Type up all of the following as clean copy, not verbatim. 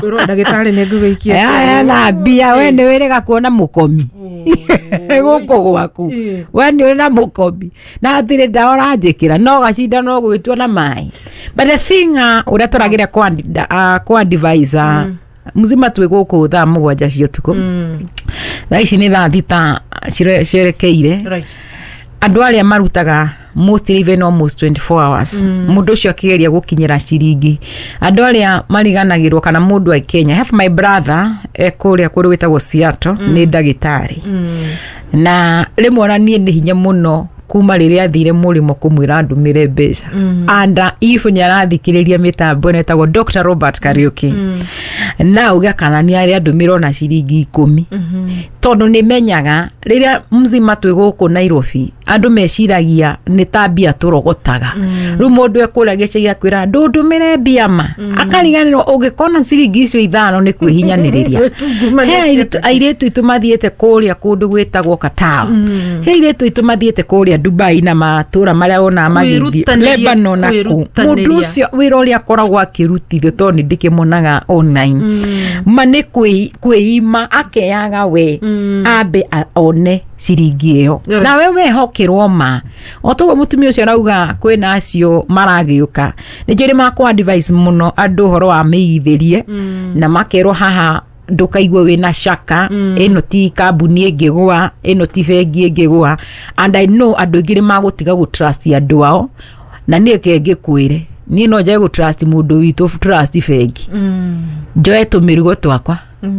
ndagĩtarĩ nĩ ngũgĩikia na mbia we nĩ wĩrĩga kuona mũkomi gũkũ gwaku we nĩ ũrĩ na mũkomi na hatirĩ ndawa ũranjĩkĩra no gacinda no gwĩtua na maĩ. But the thing ũrĩa tũragĩra kwa advisor mzima twĩ gũkũ thaa 7 cia ũtukũ thaa ici nĩ thaa 6 cirekeire andũ arĩa marutaga most even almost 24 hours mũndũ ũcio akĩgeria gũkinyĩra ciringi andũ arĩa mariganagĩrwo kana mũndũ wa Kenya. I have my brother kũrĩa wĩtagwo Seattle nĩ ndagĩtarĩ na rĩmwe na niĩ nĩ hinya mũno kuma rĩrĩa athire mũrĩmo kũmwĩra ndũmĩre mbeca anda if nyarathikĩrĩria mĩtambo netagwo Dr. Robert Kariuki na uga kana nĩ arĩa ndũmĩra na ciringi 10 tondũ nĩ menyaga rĩrĩa mzima twĩ gũkũ Nairobi andũ meciragia nĩ tabia tũrogotaga rĩu mũndũ ekũrĩa gĩcagi akwĩra ndũmĩre mbia ma akariganĩrwo ũngĩkona ciringi icio 5 nĩ kwĩhinyanĩrĩria airĩtu itũ mathiĩte kũrĩa kũndũ gwĩtagwo Katao airĩtu itũ mathiĩte kũrĩa Dubai na matũra marĩa ona magĩthiĩ Lebanon na kũ mũndũ ũcio wĩra ũrĩa akoragwo akĩrutithio tondũ nĩ ndĩkĩmonaga online ma nĩ kwĩima akeaga we ambe one ciringi ĩyo na we wehokerwo ma otogo mutumia ũcio arauga kwĩna acio maragĩũka nĩ njũrĩ makwa advice mũno andũ horo wa meigithĩrie na makerwo haha ndukaigwe wina shaka eno ti kambuni ĩngĩgwa eno ti bengi ĩngĩgwa and I know andũ ingĩ magũtiga gũ trust andũ ao na niĩ kengĩkwĩre niĩ no njae gũ trust mũndũ witũ trust bengi njoe tũmĩrigo twakwa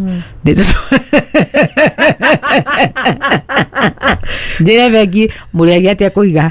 ndĩre bengi mũrĩagi atĩa kũiga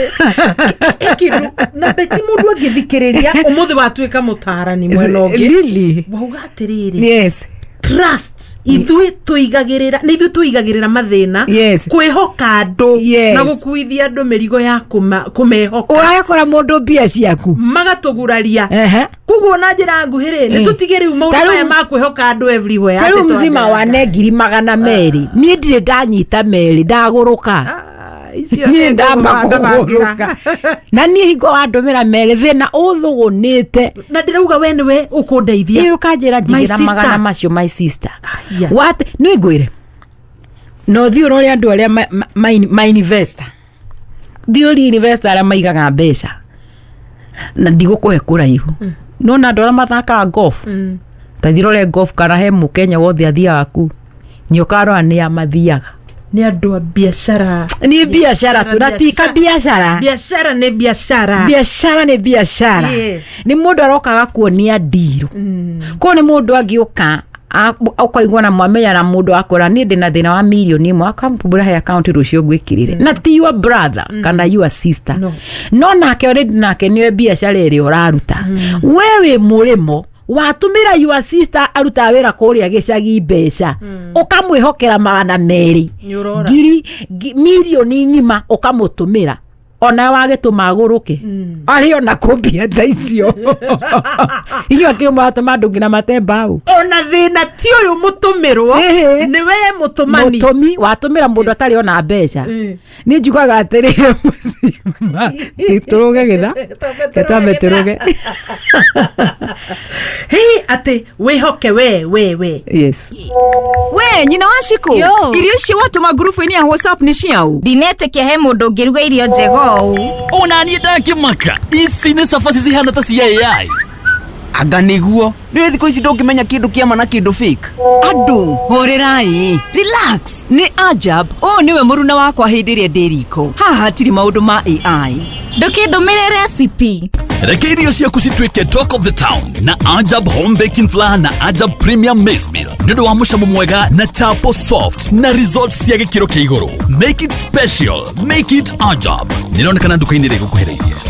na beti mũndũ angĩthikĩrĩria ũmũthĩ watuĩka mũtaarani mwena ũngĩ wauga atĩrĩrĩ yes trust ithuĩ tuigagĩrĩra mathĩna kwĩhoka andũ na gũkuithia andũ mĩrigo ya kũmehoka ũrakora mũndũ mbia ciaku magatũguraria kuguo na njĩra nguhĩ nĩ tũtige rĩu maũndũ aya ma kwĩhoka andũ everywhere tarĩu mzima wa ngiri 200 niĩ ndirĩ ndanyita meri ndagũrũka niĩ ndambakũgũrũka na niĩ hingo andũmĩra meri thĩna ũthũgũnĩte na ndĩrauga we nĩwe ũkũndeithia ĩyo kanjĩra njigĩra magana macio my sister what nĩ ngwĩre no thiĩ ũrĩa andũ arĩa my investor thiĩ investor arĩa maigaga mbeca na ndigũkũhe kũraihu no na andũ arĩa mathakaga golf ta thirore golf kana he mũkenya wothe athiaga ku nĩũkarora nĩ amathiaga ni andũ a biashara ni biashara tunatika biashara ni biashara ni biashara ni mũndũ arokaga kuonia ndiro ko ni mũndũ angĩũka akaigua na mwamenya na mũndũ akora ni ndĩ na thĩna wa milioni 1 akampubura he account rũcio ngwĩkirire na ti your brother kana your sister no nake already nake niwe biashara ĩrĩa ũraruta wewe mũrĩmo watumira your sister aruta wĩra kũrĩa gĩcagi mbeca ukamwĩhokera magana merĩ ngiri milioni ng'ima ukamũtumira ona wagĩtũma agũrũke arĩ ona kũmbia ta icio inyuĩ akĩmwe atũma andũ ngina matembao ona thĩna ti ũyũ mũtũmĩrwo nĩ we mũtũmani mũtũmi watũmĩra mũndũ atarĩ ona mbeca niĩ njugaga atĩrĩrĩ mũcima tũrũge gĩtha gĩtwambe tũrũge atĩ wĩhoke we yes we nyina wa Shiku irio ici watũma grupu-inĩ ya WhatsApp nĩ ciaũ ndinetĩkia he mũndũ ũngĩruga irio njega ona niĩ ndakĩmaka ici nĩ cabaci cihana ta cia AI anga nĩguo nĩ thikũ ici ndũngĩmenya kĩndũ kĩama na kĩndũ fake andũ horerai relax nĩ Ajab nĩwe mũruna wakwa hĩndĩ ĩrĩa ndĩ riko haha hatirĩ maũndũ ma AI ndũkĩndũmĩre recipe reke irio ciaku cituĩke talk of the town na Ajab home baking flour na Ajab premium maize meal nĩ ũndũ wa mũcamo mwega na chapo soft na results cia gĩkĩro kĩa igũrũ. Make it special, make it Ajab. Nĩronekana nduka-inĩ ĩrĩa ĩgũkuhĩrĩirie.